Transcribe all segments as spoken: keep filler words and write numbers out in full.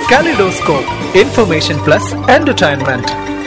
Kaleidoscope, information plus entertainment.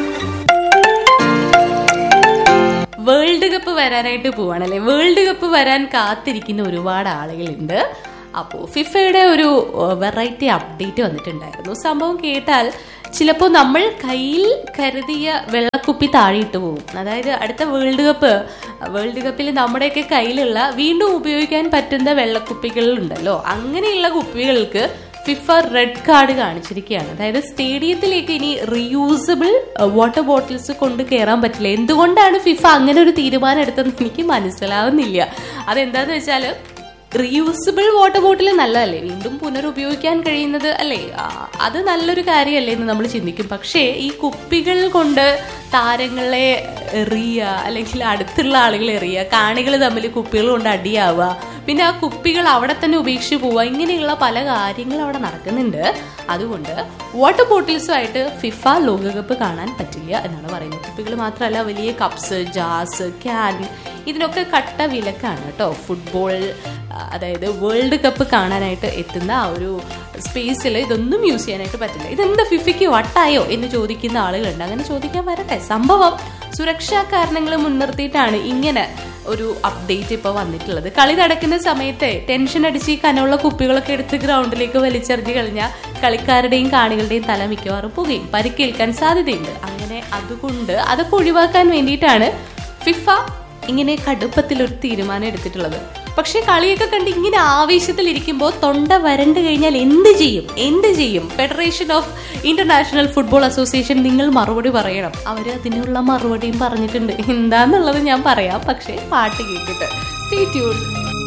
World cup വരാനായിട്ട് പോവാണല്ലേ. World cup വരാൻ കാത്തിരിക്കുന്ന ഒരുപാട് ആളുകളുണ്ട്. അപ്പോൾ ഫിഫയുടെ ഒരു വെറൈറ്റി അപ്ഡേറ്റ് വന്നിട്ടുണ്ടായിരുന്നു. സംഭവം കേട്ടാൽ ചിലപ്പോൾ നമ്മൾ കയ്യിൽ കരുതിയ വെള്ളക്കുപ്പി താഴെയിട്ട് പോകും. അതായത് അടുത്ത വേൾഡ് കപ്പ് വേൾഡ് കപ്പിൽ നമ്മുടെയൊക്കെ കയ്യിലുള്ള വീണ്ടും ഉപയോഗിക്കാൻ പറ്റുന്ന വെള്ളക്കുപ്പികളുണ്ടല്ലോ, അങ്ങനെയുള്ള കുപ്പികൾക്ക് ഫിഫ റെഡ് കാർഡ് കാണിച്ചിരിക്കുകയാണ്. അതായത് സ്റ്റേഡിയത്തിലേക്ക് ഇനി റീയൂസബിൾ വാട്ടർ ബോട്ടിൽസ് കൊണ്ട് കയറാൻ പറ്റില്ല. എന്തുകൊണ്ടാണ് ഫിഫ അങ്ങനെ ഒരു തീരുമാനം എടുത്തതെന്ന് എനിക്ക് മനസ്സിലാവുന്നില്ല. അതെന്താന്ന് വെച്ചാൽ റീയൂസബിൾ വാട്ടർ ബോട്ടിൽ നല്ലതല്ലേ, വീണ്ടും പുനരുപയോഗിക്കാൻ കഴിയുന്നത് അല്ലേ, അത് നല്ലൊരു കാര്യമല്ലേ എന്ന് നമ്മൾ ചിന്തിക്കും. പക്ഷേ ഈ കുപ്പികൾ കൊണ്ട് താരങ്ങളെ എറിയുക, അല്ലെങ്കിൽ അടുത്തുള്ള ആളുകൾ എറിയുക, കാണികൾ തമ്മിൽ കുപ്പികൾ കൊണ്ട് അടിയാവുക, പിന്നെ ആ കുപ്പികൾ അവിടെ തന്നെ ഉപേക്ഷിച്ച് പോവുക, ഇങ്ങനെയുള്ള പല കാര്യങ്ങളും അവിടെ നടക്കുന്നുണ്ട്. അതുകൊണ്ട് വാട്ടർ ബോട്ടിൽസുമായിട്ട് ഫിഫ ലോകകപ്പ് കാണാൻ പറ്റില്ല എന്നാണ് പറയുന്നത്. കുപ്പികൾ മാത്രമല്ല, വലിയ കപ്സ്, ജാസ്, ക്യാൻ, ഇതിനൊക്കെ കട്ട വിലക്കാണ് കേട്ടോ. ഫുട്ബോൾ അതായത് വേൾഡ് കപ്പ് കാണാനായിട്ട് എത്തുന്ന ആ ഒരു സ്പേസിൽ ഇതൊന്നും യൂസ് ചെയ്യാനായിട്ട് പറ്റില്ല. ഇതെന്താ ഫിഫയ്ക്ക് വട്ടായോ എന്ന് ചോദിക്കുന്ന ആളുകളുണ്ട്. അങ്ങനെ ചോദിക്കാൻ വരട്ടെ. സംഭവം സുരക്ഷാ കാരണങ്ങൾ മുൻനിർത്തിയിട്ടാണ് ഇങ്ങനെ ഒരു അപ്ഡേറ്റ് ഇപ്പോൾ വന്നിട്ടുള്ളത്. കളി നടക്കുന്ന സമയത്ത് ടെൻഷൻ അടിച്ച് ഈ കനമുള്ള കുപ്പികളൊക്കെ എടുത്ത് ഗ്രൗണ്ടിലേക്ക് വലിച്ചെറിഞ്ഞ് കഴിഞ്ഞാൽ കളിക്കാരുടെയും കാണികളുടെയും തല മിക്കവാറും പുകയും പരിക്കേൽക്കാൻ സാധ്യതയുണ്ട്. അങ്ങനെ അതുകൊണ്ട് അതൊക്കെ ഒഴിവാക്കാൻ വേണ്ടിയിട്ടാണ് ഫിഫ ഇങ്ങനെ കടുപ്പത്തിലൊരു തീരുമാനം എടുത്തിട്ടുള്ളത്. പക്ഷെ കളിയൊക്കെ കണ്ട് ഇങ്ങനെ ആവേശത്തിലിരിക്കുമ്പോൾ തൊണ്ട വരണ്ടു കഴിഞ്ഞാൽ എന്ത് ചെയ്യും എന്ത് ചെയ്യും federation of international football association നിങ്ങൾ മറുപടി പറയണം. അവര് അതിനുള്ള മറുപടിയും പറഞ്ഞിട്ടുണ്ട്. എന്താന്നുള്ളത് ഞാൻ പറയാം, പക്ഷേ പാട്ട് കേട്ടിട്ട്. Stay tuned.